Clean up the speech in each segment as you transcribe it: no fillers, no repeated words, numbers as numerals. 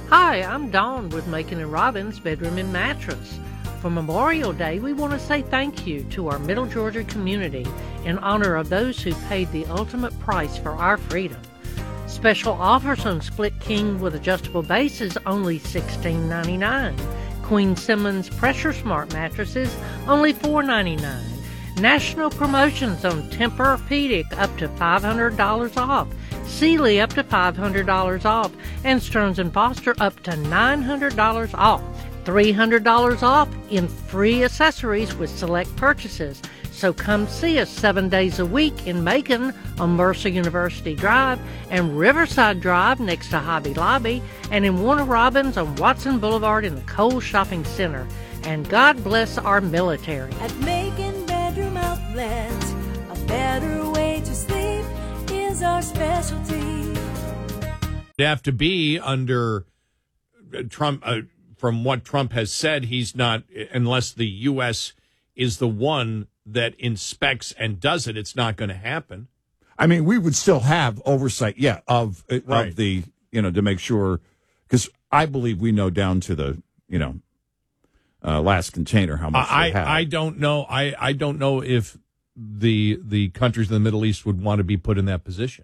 Hi, I'm Dawn with Macon and Robbins Bedroom and Mattress. For Memorial Day, we want to say thank you to our Middle Georgia community in honor of those who paid the ultimate price for our freedom. Special offers on Split King with adjustable bases only $16.99. Queen Simmons Pressure Smart mattresses only $4.99. National promotions on Tempur-Pedic up to $500 off. Sealy up to $500 off, and Stearns & Foster up to $900 off. $300 off in free accessories with select purchases. So come see us 7 days a week in Macon on Mercer University Drive and Riverside Drive next to Hobby Lobby, and in Warner Robins on Watson Boulevard in the Kohl's Shopping Center. And God bless our military. At Macon Bedroom Outlet, a better way to sleep is our specialty. Have to be under Trump. From what Trump has said, he's not, unless the U.S. is the one that inspects and does it, it's not going to happen. I mean, we would still have oversight, of the, to make sure, because I believe we know down to the, last container how much they have. I don't know. I don't know if the countries in the Middle East would want to be put in that position.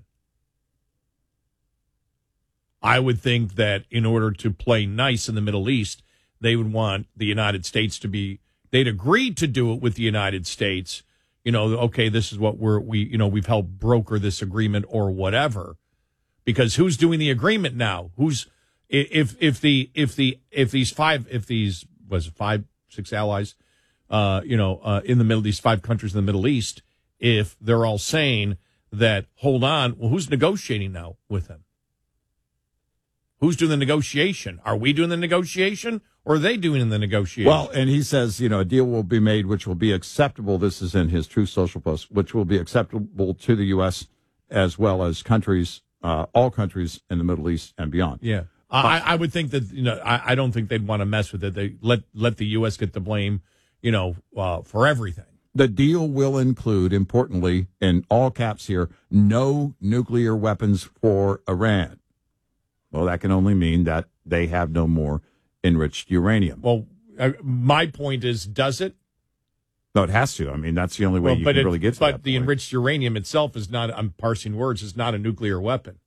I would think that in order to play nice in the Middle East, they would want the United States to be. They'd agreed to do it with the United States. Okay, this is what we've helped broker this agreement or whatever. Because who's doing the agreement now? Who's if these 5, 6 allies, in the Middle, these 5 countries in the Middle East, if they're all saying that, hold on, well, who's negotiating now with them? Who's doing the negotiation? Are we doing the negotiation, or are they doing the negotiation? Well, and he says, a deal will be made which will be acceptable. This is in his Truth Social post, which will be acceptable to the U.S. as well as countries, all countries in the Middle East and beyond. Yeah. I would think that, I don't think they'd want to mess with it. They let the U.S. get the blame, for everything. The deal will include, importantly, in all caps here, no nuclear weapons for Iran. Well, that can only mean that they have no more enriched uranium. Well, my point is, does it? No, it has to. I mean, that's the only way you can really get to that But the point. enriched uranium itself is not, I'm parsing words, is not a nuclear weapon.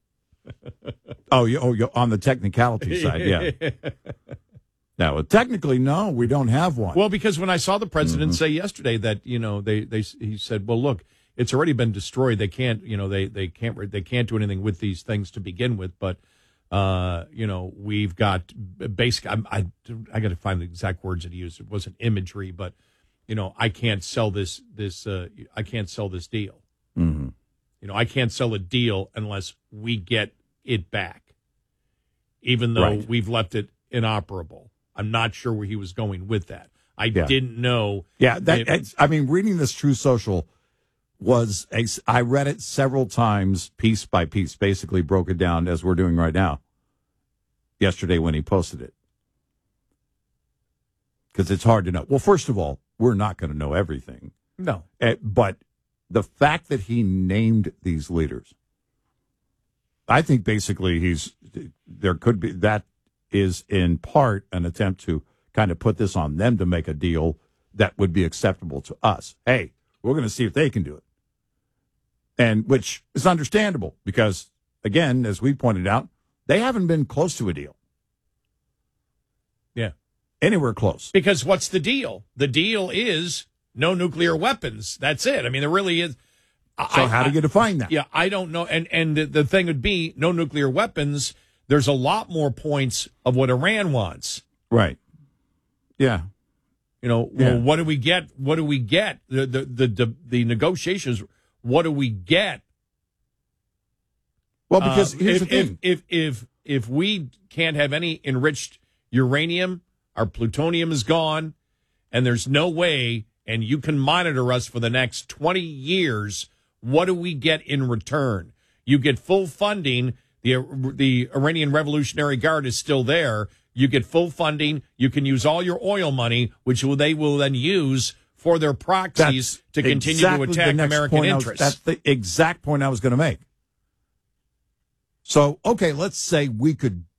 You're on the technicality side, yeah. Now, technically, no, we don't have one. Well, because when I saw the president say yesterday that, he said, well, look, it's already been destroyed. They can't, they can't do anything with these things to begin with. But, we've got basic. I got to find the exact words that he used. It wasn't imagery, but I can't sell this. I can't sell this deal. Mm-hmm. I can't sell a deal unless we get it back, even though we've left it inoperable. I'm not sure where he was going with that. I didn't know. Yeah, reading this True Social I read it several times, piece by piece, basically broke it down as we're doing right now, yesterday when he posted it. Because it's hard to know. Well, first of all, we're not going to know everything. No. But the fact that he named these leaders, I think basically that is in part an attempt to kind of put this on them to make a deal that would be acceptable to us. Hey, we're going to see if they can do it. And which is understandable because, again, as we pointed out, they haven't been close to a deal. Yeah. Anywhere close. Because what's the deal? The deal is no nuclear weapons. That's it. I mean, there really is. So how do you define that? Yeah, I don't know. And the thing would be no nuclear weapons. There's a lot more points of what Iran wants. Right. Yeah. Well, what do we get? What do we get? The negotiations. What do we get? Well, because here's the thing: if we can't have any enriched uranium, our plutonium is gone, and there's no way, and you can monitor us for the next 20 years. What do we get in return? You get full funding. The Iranian Revolutionary Guard is still there. You get full funding. You can use all your oil money, which they will then use for their proxies to continue to attack American interests. That's the exact point I was going to make. So, okay, let's say we could